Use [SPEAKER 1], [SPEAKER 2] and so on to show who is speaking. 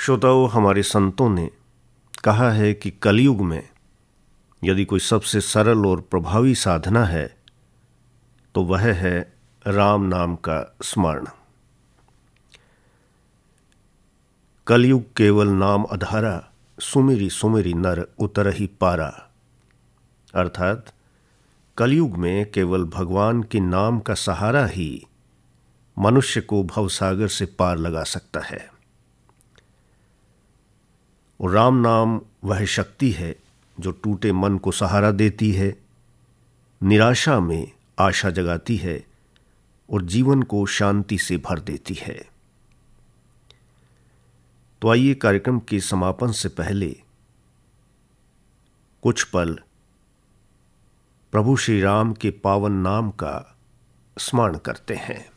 [SPEAKER 1] श्रोताओं, हमारे संतों ने कहा है कि कलयुग में यदि कोई सबसे सरल और प्रभावी साधना है तो वह है राम नाम का स्मरण। कलयुग केवल नाम आधारा, सुमिरी सुमिरी नर उतरहि पारा। अर्थात कलयुग में केवल भगवान के नाम का सहारा ही मनुष्य को भवसागर से पार लगा सकता है। और राम नाम वह शक्ति है जो टूटे मन को सहारा देती है, निराशा में आशा जगाती है और जीवन को शांति से भर देती है। तो आइए कार्यक्रम के समापन से पहले कुछ पल प्रभु श्री राम के पावन नाम का स्मरण करते हैं।